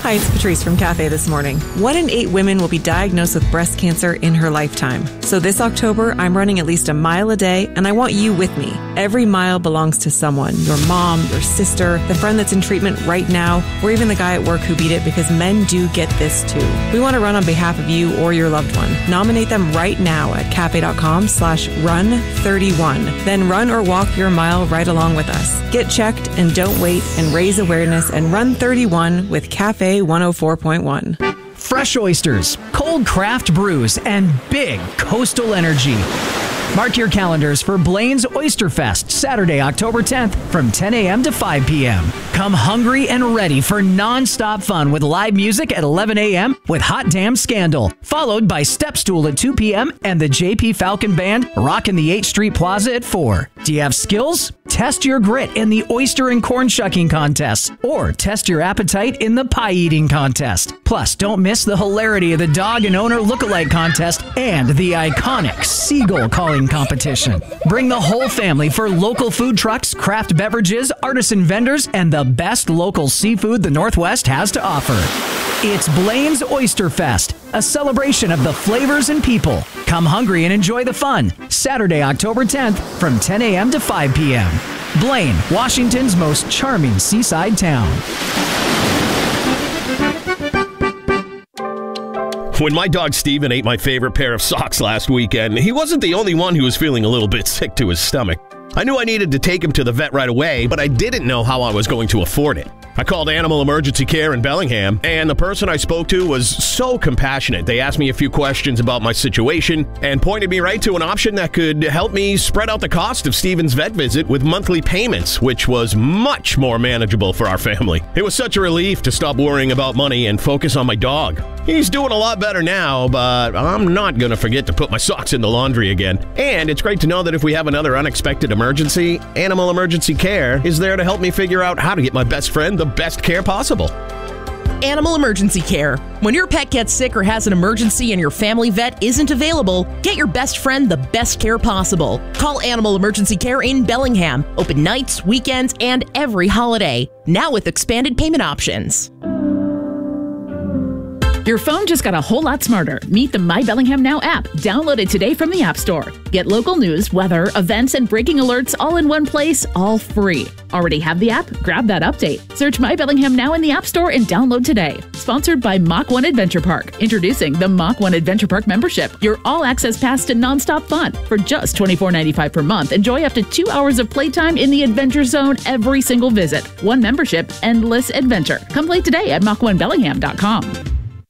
Hi, it's Patrice from Cafe This Morning. 1 in 8 women will be diagnosed with breast cancer in her lifetime. So this October, I'm running at least a mile a day, and I want you with me. Every mile belongs to someone. Your mom, your sister, the friend that's in treatment right now, or even the guy at work who beat it, because men do get this too. We want to run on behalf of you or your loved one. Nominate them right now at cafe.com/run31. Then run or walk your mile right along with us. Get checked and don't wait, and raise awareness and run 31 with Cafe 104.1. Fresh oysters, cold craft brews, and big coastal energy. Mark your calendars for Blaine's Oyster Fest, Saturday, October 10th from 10 a.m. to 5 p.m. Come hungry and ready for non-stop fun with live music at 11 a.m. with Hot Damn Scandal, followed by Step Stool at 2 p.m. and the J.P. Falcon Band rocking the 8th Street Plaza at 4. Do you have skills? Test your grit in the oyster and corn shucking contest, or test your appetite in the pie eating contest. Plus, don't miss the hilarity of the dog and owner lookalike contest and the iconic seagull calling competition. Bring the whole family for local food trucks, craft beverages, artisan vendors, and the best local seafood the Northwest has to offer. It's Blaine's Oyster Fest, a celebration of the flavors and people. Come hungry and enjoy the fun. Saturday, October 10th from 10 a.m. to 5 p.m. Blaine, Washington's most charming seaside town. When my dog Steven ate my favorite pair of socks last weekend, he wasn't the only one who was feeling a little bit sick to his stomach. I knew I needed to take him to the vet right away, but I didn't know how I was going to afford it. I called Animal Emergency Care in Bellingham, and the person I spoke to was so compassionate. They asked me a few questions about my situation and pointed me right to an option that could help me spread out the cost of Steven's vet visit with monthly payments, which was much more manageable for our family. It was such a relief to stop worrying about money and focus on my dog. He's doing a lot better now, but I'm not going to forget to put my socks in the laundry again. And it's great to know that if we have another unexpected emergency, Animal Emergency Care is there to help me figure out how to get my best friend the best care possible. Animal Emergency Care. When your pet gets sick or has an emergency and your family vet isn't available, get your best friend the best care possible. Call Animal Emergency Care in Bellingham. Open nights, weekends, and every holiday. Now with expanded payment options. Your phone just got a whole lot smarter. Meet the My Bellingham Now app. Download it today from the App Store. Get local news, weather, events, and breaking alerts all in one place, all free. Already have the app? Grab that update. Search My Bellingham Now in the App Store and download today. Sponsored by Mach 1 Adventure Park. Introducing the Mach 1 Adventure Park membership. Your all-access pass to nonstop fun. For just $24.95 per month, enjoy up to 2 hours of playtime in the Adventure Zone every single visit. One membership, endless adventure. Come play today at Mach1Bellingham.com.